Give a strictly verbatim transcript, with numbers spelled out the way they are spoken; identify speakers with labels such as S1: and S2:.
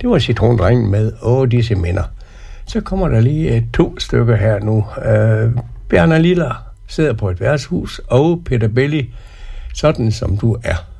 S1: Det var Citrondrengen med Åh, disse minder. Så kommer der lige uh, to stykker her nu. Uh, Bjarne Liller sidder på et værtshus, og Peter Belli, Sådan som du er.